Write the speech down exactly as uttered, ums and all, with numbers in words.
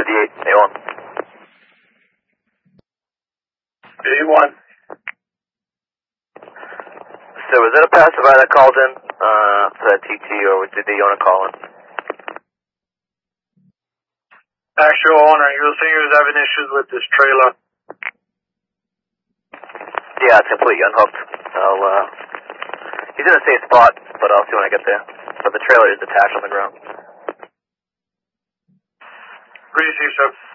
eight, A one. A one. So was that a passerby that called in uh, for that T T, or did the owner call in? Actual owner, he was saying he was having issues with this trailer. Yeah, it's completely unhooked. I'll, uh, he's in a safe spot, but I'll see when I get there. But the trailer is detached on the ground. Pretty safe, sir.